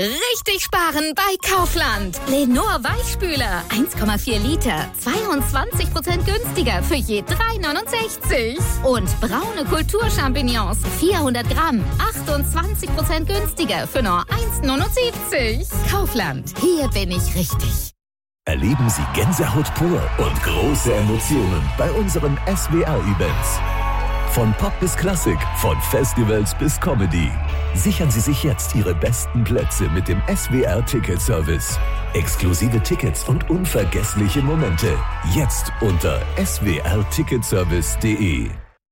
Richtig sparen bei Kaufland. Lenor Weichspüler, 1,4 Liter, 22% günstiger für je 3,69. Und braune Kulturchampignons, 400 Gramm, 28% günstiger für nur 1,79. Kaufland, hier bin ich richtig. Erleben Sie Gänsehaut pur und große Emotionen bei unseren SWR-Events. Von Pop bis Klassik, von Festivals bis Comedy. Sichern Sie sich jetzt Ihre besten Plätze mit dem SWR-Ticket-Service. Exklusive Tickets und unvergessliche Momente. Jetzt unter swrticketservice.de.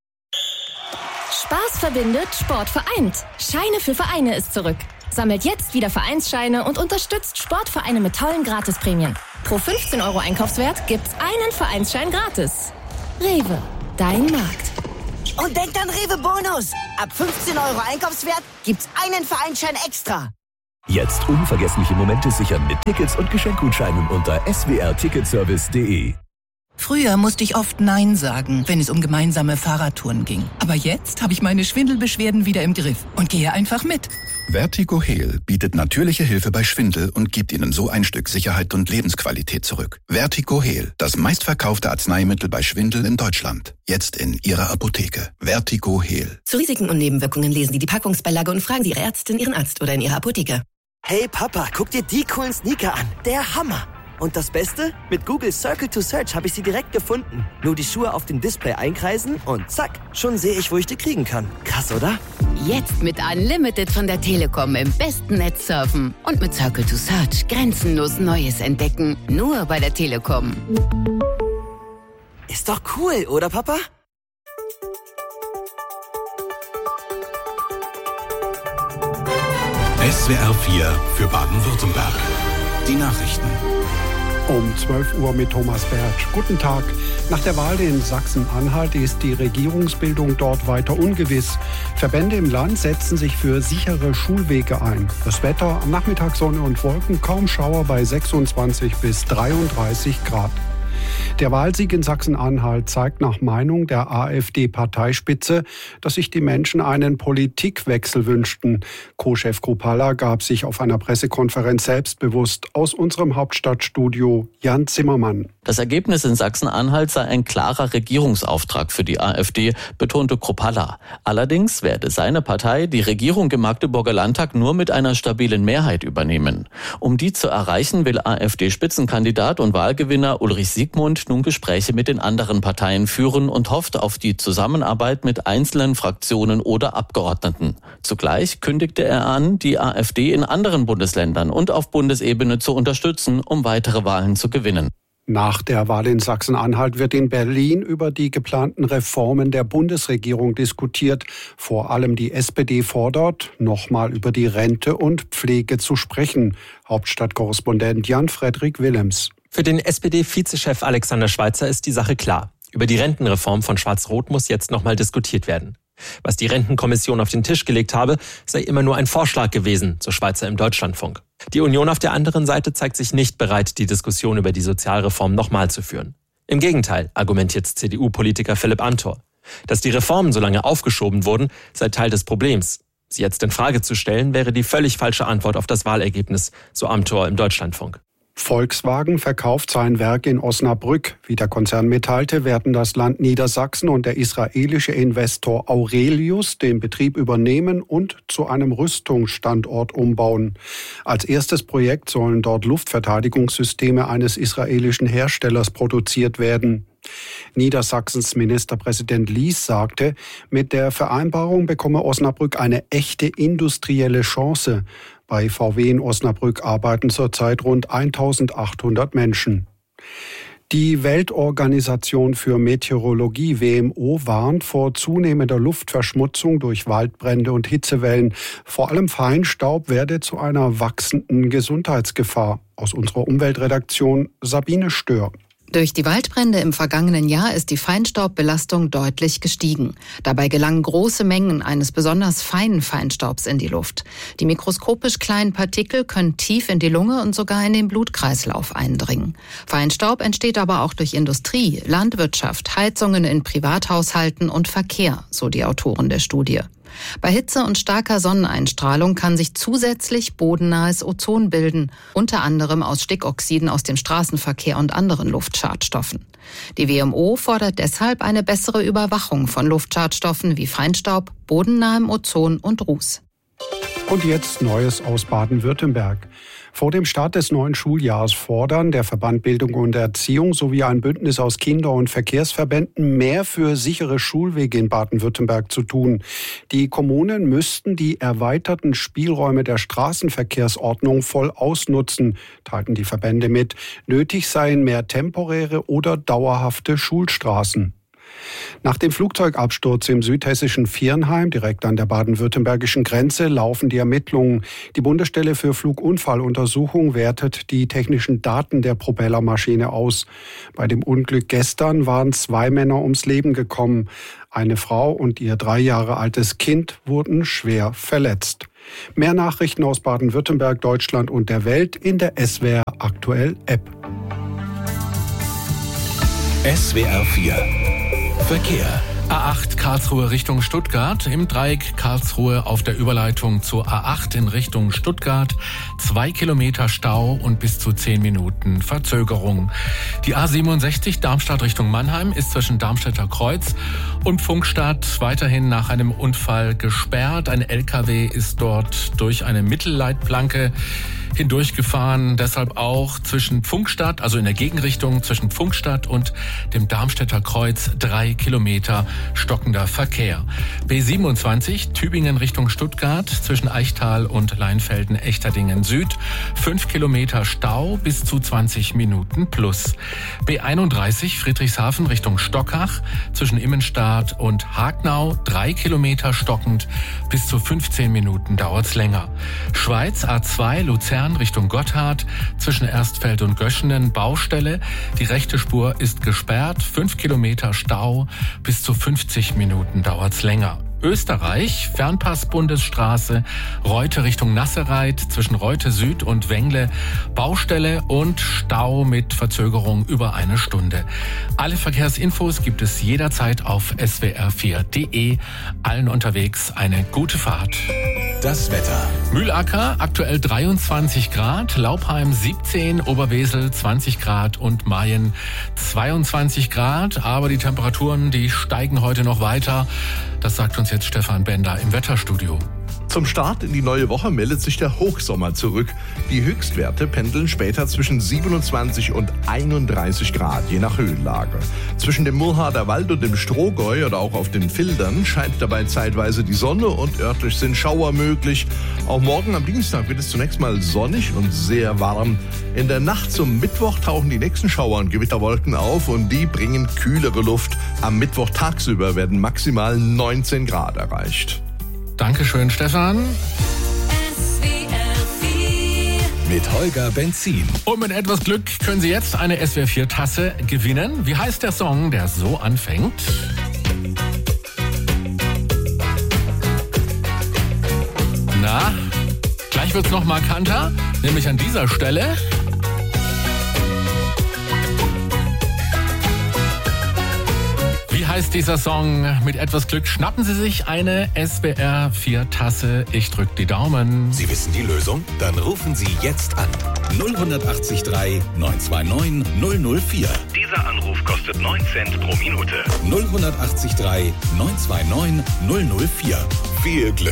Spaß verbindet, Sport vereint. Scheine für Vereine ist zurück. Sammelt jetzt wieder Vereinsscheine und unterstützt Sportvereine mit tollen Gratisprämien. Pro 15 € Einkaufswert gibt's einen Vereinsschein gratis. Rewe, dein Markt. Und denkt an Rewe Bonus. Ab 15 € Einkaufswert gibt's einen Vereinsschein extra. Jetzt unvergessliche Momente sichern mit Tickets und Geschenkgutscheinen unter swrticketservice.de. Früher musste ich oft Nein sagen, wenn es um gemeinsame Fahrradtouren ging. Aber jetzt habe ich meine Schwindelbeschwerden wieder im Griff und gehe einfach mit. Vertigo Heal bietet natürliche Hilfe bei Schwindel und gibt Ihnen so ein Stück Sicherheit und Lebensqualität zurück. Vertigo Heal, das meistverkaufte Arzneimittel bei Schwindel in Deutschland. Jetzt in Ihrer Apotheke. Vertigo Heal. Zu Risiken und Nebenwirkungen lesen Sie die Packungsbeilage und fragen Sie Ihre Ärztin, Ihren Arzt oder in Ihrer Apotheke. Hey Papa, guck dir die coolen Sneaker an. Der Hammer. Und das Beste? Mit Google Circle to Search habe ich sie direkt gefunden. Nur die Schuhe auf dem Display einkreisen und zack, schon sehe ich, wo ich die kriegen kann. Krass, oder? Jetzt mit Unlimited von der Telekom im besten Netz surfen. Und mit Circle to Search grenzenlos Neues entdecken. Nur bei der Telekom. Ist doch cool, oder Papa? SWR 4 für Baden-Württemberg. Die Nachrichten. Um 12 Uhr mit Thomas Bertsch. Guten Tag. Nach der Wahl in Sachsen-Anhalt ist die Regierungsbildung dort weiter ungewiss. Verbände im Land setzen sich für sichere Schulwege ein. Das Wetter, am Nachmittag Sonne und Wolken, kaum Schauer bei 26 bis 33 Grad. Der Wahlsieg in Sachsen-Anhalt zeigt nach Meinung der AfD-Parteispitze, dass sich die Menschen einen Politikwechsel wünschten. Co-Chef Kruppalla gab sich auf einer Pressekonferenz selbstbewusst. Aus unserem Hauptstadtstudio Jan Zimmermann. Das Ergebnis in Sachsen-Anhalt sei ein klarer Regierungsauftrag für die AfD, betonte Kruppalla. Allerdings werde seine Partei die Regierung im Magdeburger Landtag nur mit einer stabilen Mehrheit übernehmen. Um die zu erreichen, will AfD-Spitzenkandidat und Wahlgewinner Ulrich Siegmund nun Gespräche mit den anderen Parteien führen und hofft auf die Zusammenarbeit mit einzelnen Fraktionen oder Abgeordneten. Zugleich kündigte er an, die AfD in anderen Bundesländern und auf Bundesebene zu unterstützen, um weitere Wahlen zu gewinnen. Nach der Wahl in Sachsen-Anhalt wird in Berlin über die geplanten Reformen der Bundesregierung diskutiert. Vor allem die SPD fordert, nochmal über die Rente und Pflege zu sprechen. Hauptstadtkorrespondent Jan-Fredrik Willems. Für den SPD-Vizechef Alexander Schweitzer ist die Sache klar. Über die Rentenreform von Schwarz-Rot muss jetzt nochmal diskutiert werden. Was die Rentenkommission auf den Tisch gelegt habe, sei immer nur ein Vorschlag gewesen, so Schweitzer im Deutschlandfunk. Die Union auf der anderen Seite zeigt sich nicht bereit, die Diskussion über die Sozialreform nochmal zu führen. Im Gegenteil, argumentiert CDU-Politiker Philipp Amthor. Dass die Reformen so lange aufgeschoben wurden, sei Teil des Problems. Sie jetzt in Frage zu stellen, wäre die völlig falsche Antwort auf das Wahlergebnis, so Amthor im Deutschlandfunk. Volkswagen verkauft sein Werk in Osnabrück. Wie der Konzern mitteilte, werden das Land Niedersachsen und der israelische Investor Aurelius den Betrieb übernehmen und zu einem Rüstungsstandort umbauen. Als erstes Projekt sollen dort Luftverteidigungssysteme eines israelischen Herstellers produziert werden. Niedersachsens Ministerpräsident Lies sagte, mit der Vereinbarung bekomme Osnabrück eine echte industrielle Chance. Bei VW in Osnabrück arbeiten zurzeit rund 1800 Menschen. Die Weltorganisation für Meteorologie WMO warnt vor zunehmender Luftverschmutzung durch Waldbrände und Hitzewellen. Vor allem Feinstaub werde zu einer wachsenden Gesundheitsgefahr. Aus unserer Umweltredaktion Sabine Stör. Durch die Waldbrände im vergangenen Jahr ist die Feinstaubbelastung deutlich gestiegen. Dabei gelangen große Mengen eines besonders feinen Feinstaubs in die Luft. Die mikroskopisch kleinen Partikel können tief in die Lunge und sogar in den Blutkreislauf eindringen. Feinstaub entsteht aber auch durch Industrie, Landwirtschaft, Heizungen in Privathaushalten und Verkehr, so die Autoren der Studie. Bei Hitze und starker Sonneneinstrahlung kann sich zusätzlich bodennahes Ozon bilden, unter anderem aus Stickoxiden aus dem Straßenverkehr und anderen Luftschadstoffen. Die WMO fordert deshalb eine bessere Überwachung von Luftschadstoffen wie Feinstaub, bodennahem Ozon und Ruß. Und jetzt Neues aus Baden-Württemberg. Vor dem Start des neuen Schuljahres fordern der Verband Bildung und Erziehung sowie ein Bündnis aus Kinder- und Verkehrsverbänden mehr für sichere Schulwege in Baden-Württemberg zu tun. Die Kommunen müssten die erweiterten Spielräume der Straßenverkehrsordnung voll ausnutzen, teilten die Verbände mit. Nötig seien mehr temporäre oder dauerhafte Schulstraßen. Nach dem Flugzeugabsturz im südhessischen Viernheim, direkt an der baden-württembergischen Grenze, laufen die Ermittlungen. Die Bundesstelle für Flugunfalluntersuchung wertet die technischen Daten der Propellermaschine aus. Bei dem Unglück gestern waren 2 Männer ums Leben gekommen. Eine Frau und ihr 3 Jahre altes Kind wurden schwer verletzt. Mehr Nachrichten aus Baden-Württemberg, Deutschland und der Welt in der SWR Aktuell App. SWR 4 Verkehr. A8 Karlsruhe Richtung Stuttgart. Im Dreieck Karlsruhe auf der Überleitung zur A8 in Richtung Stuttgart. 2 Kilometer Stau und bis zu 10 Minuten Verzögerung. Die A67 Darmstadt Richtung Mannheim ist zwischen Darmstädter Kreuz und Pfungstadt weiterhin nach einem Unfall gesperrt. Ein LKW ist dort durch eine Mittelleitplanke hindurchgefahren, deshalb auch zwischen Pfungstadt, also in der Gegenrichtung zwischen Pfungstadt und dem Darmstädter Kreuz 3 Kilometer stockender Verkehr. B27 Tübingen Richtung Stuttgart zwischen Eichtal und Leinfelden-Echterdingen Süd 5 Kilometer Stau bis zu 20 Minuten plus. B31 Friedrichshafen Richtung Stockach zwischen Immenstadt und Hagnau 3 Kilometer stockend, bis zu 15 Minuten dauert's länger. Schweiz A2 Luzern Richtung Gotthard zwischen Erstfeld und Göschenen Baustelle. Die rechte Spur ist gesperrt, 5 Kilometer Stau, bis zu 50 Minuten dauert's länger. Österreich, Fernpass-Bundesstraße, Reute Richtung Nassereit, zwischen Reute Süd und Wengle, Baustelle und Stau mit Verzögerung über 1 Stunde. Alle Verkehrsinfos gibt es jederzeit auf swr4.de. Allen unterwegs eine gute Fahrt. Das Wetter. Mühlacker aktuell 23 Grad, Laubheim 17, Oberwesel 20 Grad und Mayen 22 Grad. Aber die Temperaturen, die steigen heute noch weiter. Das sagt uns jetzt Stefan Bender im Wetterstudio. Zum Start in die neue Woche meldet sich der Hochsommer zurück. Die Höchstwerte pendeln später zwischen 27 und 31 Grad, je nach Höhenlage. Zwischen dem Murrharder Wald und dem Strohgäu oder auch auf den Fildern scheint dabei zeitweise die Sonne und örtlich sind Schauer möglich. Auch morgen am Dienstag wird es zunächst mal sonnig und sehr warm. In der Nacht zum Mittwoch tauchen die nächsten Schauer und Gewitterwolken auf und die bringen kühlere Luft. Am Mittwoch tagsüber werden maximal 19 Grad erreicht. Dankeschön, Stefan. Mit Holger Benzin. Und mit etwas Glück können Sie jetzt eine SWR4-Tasse gewinnen. Wie heißt der Song, der so anfängt? Na, gleich wird's noch markanter, nämlich an dieser Stelle. Wie heißt dieser Song? Mit etwas Glück schnappen Sie sich eine SWR4-Tasse. Ich drück die Daumen. Sie wissen die Lösung? Dann rufen Sie jetzt an. 0183 929 004. Dieser Anruf kostet 9 Cent pro Minute. 0183 929 004. Viel Glück.